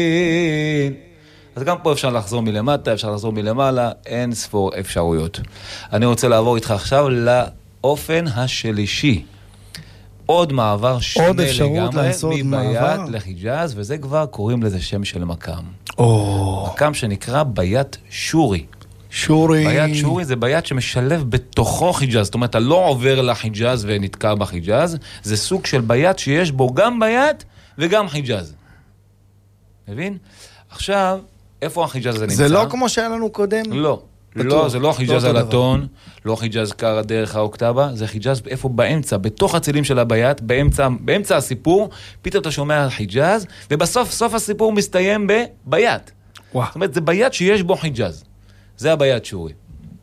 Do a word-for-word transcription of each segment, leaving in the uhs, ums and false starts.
אז גם פה אפשר לחזור מלמטה, אפשר לחזור מלמעלה, אין ספור אפשרויות. אני רוצה לעבור איתך עכשיו לאופן השלישי. עוד מעבר שונה לגמרי, מביית לחיג'אז, וזה כבר קוראים לזה שם של מקם. מקם שנקרא ביית שורי. שורי. ביית שורי זה ביית שמשלב בתוכו חיג'אז, זאת אומרת, אתה לא עובר לחיג'אז ונתקע בחיג'אז, זה סוג של ביית שיש בו גם ביית וגם חיג'אז. מבין? עכשיו, איפה החיג'אז הזה נמצא? זה לא כמו שהיה לנו קודם? לא. לא, זה לא חיג'אז על הטון, לא חיג'אז קרה דרך האוקטבה, זה חיג'אז איפה באמצע, בתוך הצילים של הביית, באמצע, באמצע הסיפור, פתאום אתה שומע חיג'אז, ובסוף, סוף הסיפור מסתיים בביית. וואו. זאת אומרת, זה ביית שיש בו חיג'אז. זה הביית שורי.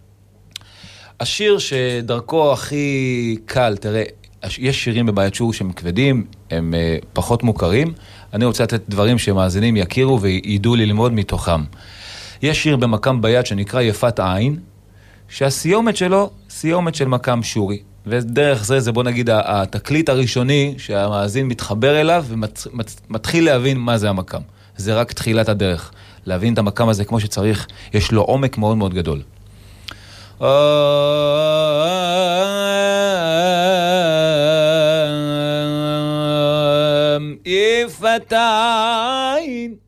השיר שדרכו הכי קל, תראה, יש שירים בביית שורי שהם כבדים, הם uh, פחות מוכרים, אני רוצה לתת דברים שמאזינים יכירו וידעו ללמוד מתוכם. יש שיר במקם ביית שנקרא יפת עין, שהסיומת שלו, סיומת של מקם שורי. ודרך זה, זה בוא נגיד, התקליט הראשוני שהמאזין מתחבר אליו ומתחיל להבין מה זה המקם. זה רק תחילת הדרך. להבין את המקם הזה כמו שצריך, יש לו עומק מאוד מאוד גדול. יפת עין